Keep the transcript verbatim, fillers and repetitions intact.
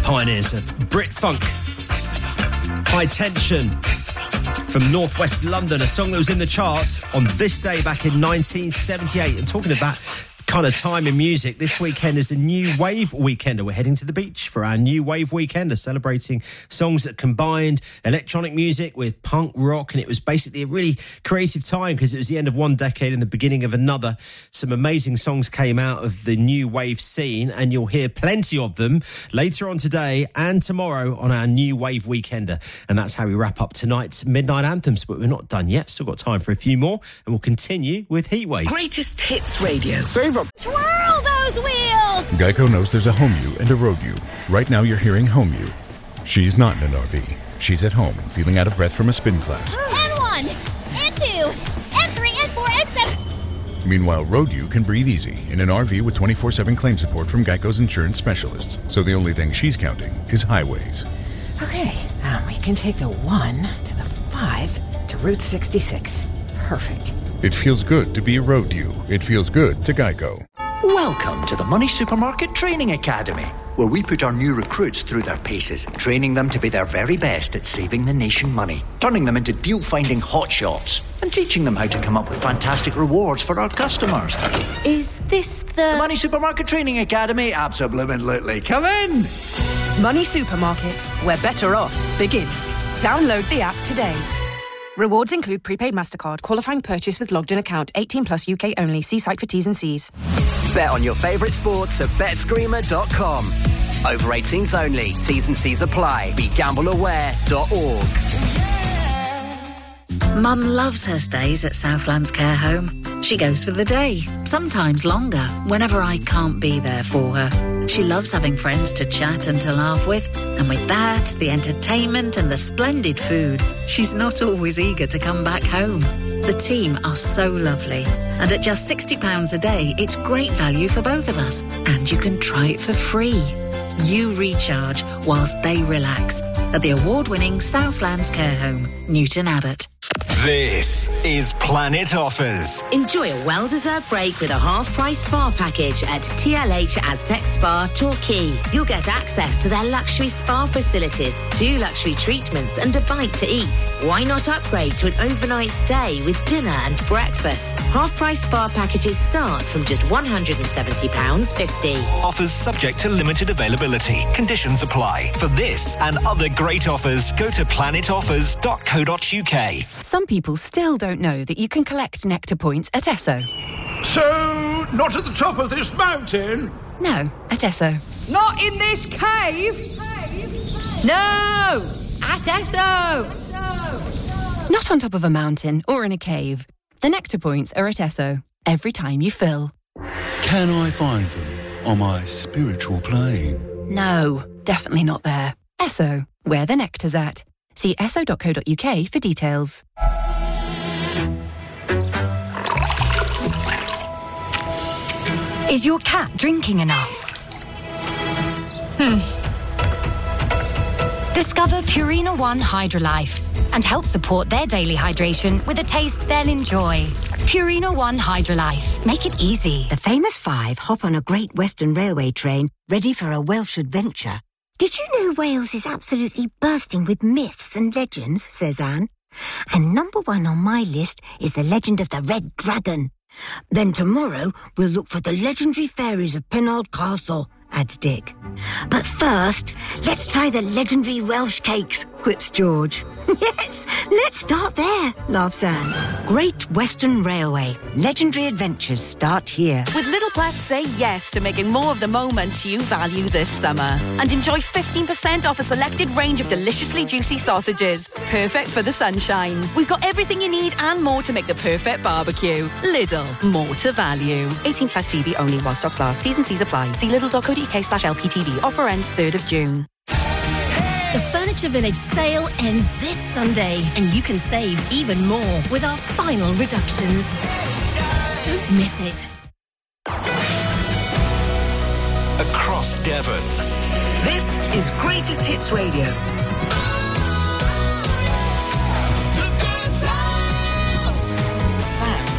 Pioneers of Brit Funk. High Tension from Northwest London, a song that was in the charts on this day back in nineteen seventy-eight. And talking about kind of time in music, this weekend is a New Wave Weekender. We're heading to the beach for our New Wave Weekender, celebrating songs that combined electronic music with punk rock, and it was basically a really creative time because it was the end of one decade and the beginning of another. Some amazing songs came out of the New Wave scene, and you'll hear plenty of them later on today and tomorrow on our New Wave Weekender. And that's how we wrap up tonight's Midnight Anthems, but we're not done yet. Still got time for a few more, and we'll continue with Heatwave. Greatest Hits Radio. Save up. Twirl those wheels! Geico knows there's a home you and a road you. Right now you're hearing home you. She's not in an R V. She's at home, feeling out of breath from a spin class. And one, and two, and three, and four, and seven. Meanwhile, road you can breathe easy in an R V with twenty-four seven claim support from Geico's insurance specialists. So the only thing she's counting is highways. Okay, um, we can take the one to the five to Route sixty-six. Perfect. It feels good to be a road you. It feels good to Geico. Welcome to the Money Supermarket Training Academy, where we put our new recruits through their paces, training them to be their very best at saving the nation money, turning them into deal-finding hotshots, and teaching them how to come up with fantastic rewards for our customers. Is this the... The Money Supermarket Training Academy? Absolutely. Come in! Money Supermarket, where better off begins. Download the app today. Rewards include prepaid MasterCard, qualifying purchase with logged-in account, eighteen plus U K only. See site for T's and C's. Bet on your favourite sports at bet screamer dot com. Over eighteens only. T's and C's apply. Be gamble aware dot org. Mum loves her stays at Southlands Care Home. She goes for the day, sometimes longer, whenever I can't be there for her. She loves having friends to chat and to laugh with, and with that, the entertainment and the splendid food, she's not always eager to come back home. The team are so lovely, and at just sixty pounds a day, it's great value for both of us, and you can try it for free. You recharge whilst they relax at the award-winning Southlands Care Home, Newton Abbot. This is Planet Offers. Enjoy a well-deserved break with a half-price spa package at T L H Aztec Spa, Torquay. You'll get access to their luxury spa facilities, two luxury treatments and a bite to eat. Why not upgrade to an overnight stay with dinner and breakfast? Half-price spa packages start from just one hundred seventy pounds fifty. Offers subject to limited availability. Conditions apply. For this and other great offers, go to planet offers dot co dot uk. Some people still don't know that you can collect Nectar points at Esso. So, not at the top of this mountain? No, at Esso. Not in this cave? No! At Esso! Not on top of a mountain or in a cave. The Nectar points are at Esso. Every time you fill. Can I find them on my spiritual plane? No, definitely not there. Esso, where the nectar's at. See esso dot co dot uk for details. Is your cat drinking enough? Hmm. Discover Purina One Hydrolife and help support their daily hydration with a taste they'll enjoy. Purina One Hydrolife. Make it easy. The famous five hop on a Great Western Railway train ready for a Welsh adventure. Did you know Wales is absolutely bursting with myths and legends, says Anne. And number one on my list is the legend of the Red Dragon. Then tomorrow we'll look for the legendary fairies of Penarth Castle, adds Dick. But first, let's try the legendary Welsh cakes, quips George. Yes, let's start there, laughs Anne. Great Western Railway. Legendary adventures start here. With Little Plus, say yes to making more of the moments you value this summer. And enjoy fifteen percent off a selected range of deliciously juicy sausages. Perfect for the sunshine. We've got everything you need and more to make the perfect barbecue. Lidl, more to value. eighteen plus G B only while stocks last. T's and C's apply. See lidl dot co dot uk slash L P T V. Offer ends third of June. The Furniture Village sale ends this Sunday, and you can save even more with our final reductions. Don't miss it. Across Devon. This is Greatest Hits Radio.